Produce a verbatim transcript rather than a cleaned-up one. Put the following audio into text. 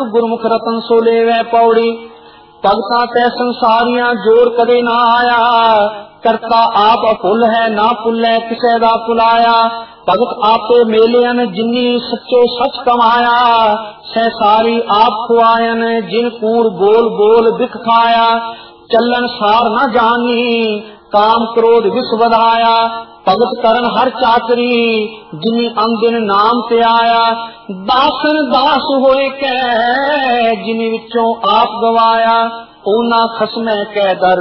नानक गुरमुख रतन सो लेवै पौड़ी। भगतां तै संसारियां जोर कदे ना आया, करता आप अभुल है ना भुलै किसे दा भुलाया। भगत आपे मेलियन जिन्नी सच्चो सच कमाया, सहसारी आप खुआयन जिन कूड़ बोल बोल बिख खाया। चलन सार न जानी काम क्रोध विष वधाया, भगत करन हर चाकरी जिनी अंदिन नाम ते आया। दासन दास होए कै जिनी विचों आप गवाया, ओना खसमै कै दर